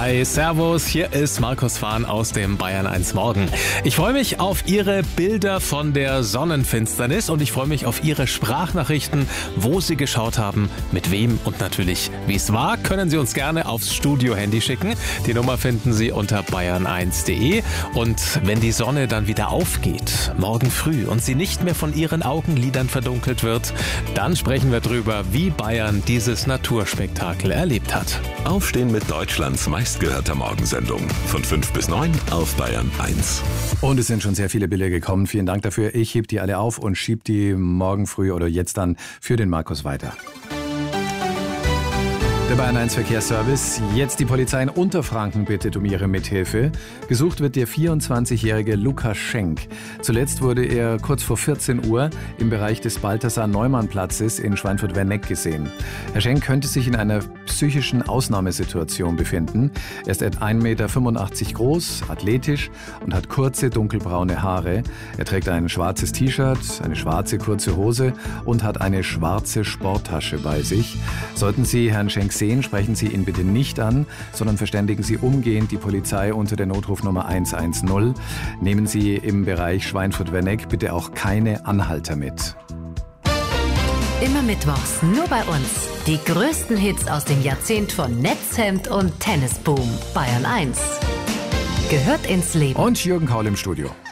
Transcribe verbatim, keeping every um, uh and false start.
Hi, servus, hier ist Markus Fahn aus dem Bayern eins Morgen. Ich freue mich auf Ihre Bilder von der Sonnenfinsternis und ich freue mich auf Ihre Sprachnachrichten, wo Sie geschaut haben, mit wem und natürlich wie es war. Können Sie uns gerne aufs Studio-Handy schicken. Die Nummer finden Sie unter bayern eins punkt de. Und wenn die Sonne dann wieder aufgeht, morgen früh, und sie nicht mehr von Ihren Augenlidern verdunkelt wird, dann sprechen wir drüber, wie Bayern dieses Naturspektakel erlebt hat. Aufstehen mit Deutschlands meistgehörter Morgensendung. Von fünf bis neun auf Bayern eins. Und es sind schon sehr viele Bilder gekommen. Vielen Dank dafür. Ich heb die alle auf und schieb die morgen früh oder jetzt dann für den Markus weiter. Der Bayern eins Verkehrsservice. Jetzt die Polizei in Unterfranken bittet um ihre Mithilfe. Gesucht wird der vierundzwanzigjährige Lukas Schenk. Zuletzt wurde er kurz vor vierzehn Uhr im Bereich des Balthasar-Neumann-Platzes in Schweinfurt-Werneck gesehen. Herr Schenk könnte sich in einer psychischen Ausnahmesituation befinden. Er ist etwa ein Meter fünfundachtzig groß, athletisch und hat kurze dunkelbraune Haare. Er trägt ein schwarzes T-Shirt, eine schwarze kurze Hose und hat eine schwarze Sporttasche bei sich. Sollten Sie Herrn Schenk sehen, sprechen Sie ihn bitte nicht an, sondern verständigen Sie umgehend die Polizei unter der Notrufnummer eins eins null. Nehmen Sie im Bereich Schweinfurt-Werneck bitte auch keine Anhalter mit. Immer mittwochs, nur bei uns. Die größten Hits aus dem Jahrzehnt von Netzhemd und Tennisboom. Bayern eins. Gehört ins Leben. Und Jürgen Kaul im Studio.